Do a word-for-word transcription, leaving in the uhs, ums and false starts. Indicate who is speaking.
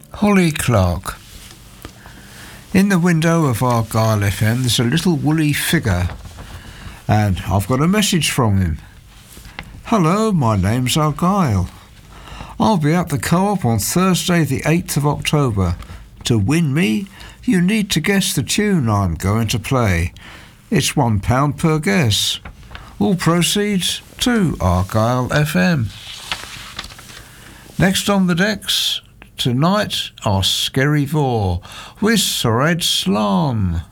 Speaker 1: Holly Clark. In the window of Argyle F M there's a little woolly figure, and I've got a message from him. Hello, my name's Argyle. I'll be at the Co-op on Thursday the eighth of October. To win me, you need to guess the tune I'm going to play. It's one pound per guess. All proceeds to Argyle F M. Next on the decks tonight are Skerry Vore with Sir Ed Slam.